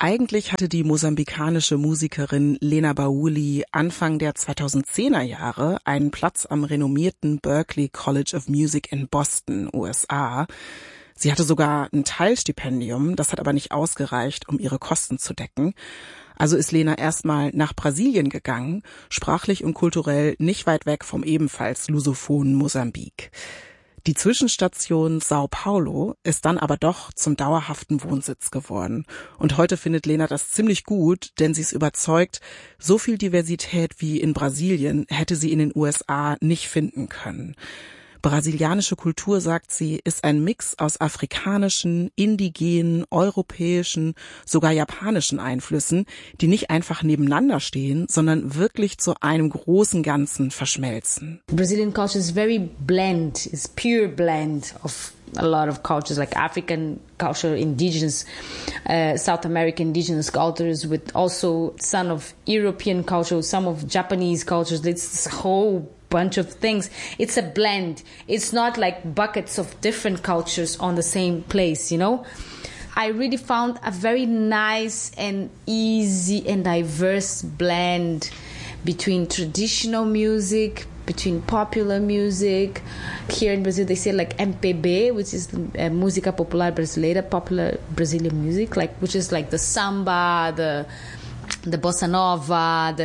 Eigentlich hatte die mosambikanische Musikerin Lena Bauli Anfang der 2010er Jahre einen Platz am renommierten Berklee College of Music in Boston, USA. Sie hatte sogar ein Teilstipendium, das hat aber nicht ausgereicht, um ihre Kosten zu decken. Also ist Lena erstmal nach Brasilien gegangen, sprachlich und kulturell nicht weit weg vom ebenfalls lusophonen Mosambik. Die Zwischenstation Sao Paulo ist dann aber doch zum dauerhaften Wohnsitz geworden. Und heute findet Lena das ziemlich gut, denn sie ist überzeugt, so viel Diversität wie in Brasilien hätte sie in den USA nicht finden können. Brasilianische Kultur, sagt sie, ist ein Mix aus afrikanischen, indigenen, europäischen, sogar japanischen Einflüssen, die nicht einfach nebeneinander stehen, sondern wirklich zu einem großen Ganzen verschmelzen. Brazilian culture is very blend, it's pure blend of a lot of cultures like African culture, indigenous, South American indigenous cultures with also some of European culture, some of Japanese cultures. It's this whole bunch of things. It's a blend. It's not like buckets of different cultures on the same place, you know? I really found a very nice and easy and diverse blend between traditional music, between popular music. Here in Brazil, they say like MPB, which is música popular brasileira, popular Brazilian music, like which is like the samba, the bossa nova.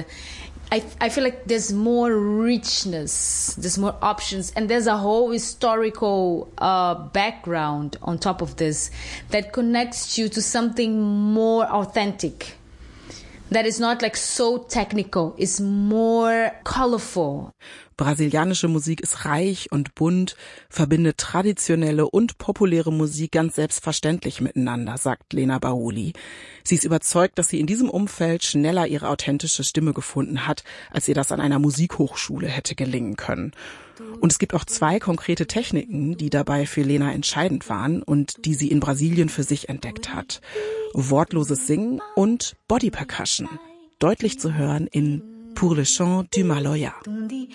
I feel like there's more richness, there's more options, and there's a whole historical background on top of this that connects you to something more authentic. That is not like so technical, it's more colorful. Brasilianische Musik ist reich und bunt, verbindet traditionelle und populäre Musik ganz selbstverständlich miteinander, sagt Lena Bauli. Sie ist überzeugt, dass sie in diesem Umfeld schneller ihre authentische Stimme gefunden hat, als ihr das an einer Musikhochschule hätte gelingen können. Und es gibt auch 2 konkrete Techniken, die dabei für Lena entscheidend waren und die sie in Brasilien für sich entdeckt hat. Wortloses Singen und Body Percussion. Deutlich zu hören in Pour le chant du Maloya.